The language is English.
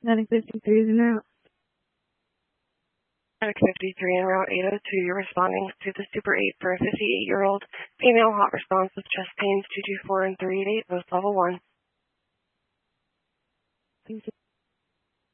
Medic 53 is en route. Medic 53 en route 802. You're responding to the Super 8 for a 58-year-old female hot response with chest pains 224 and 388, both level 1.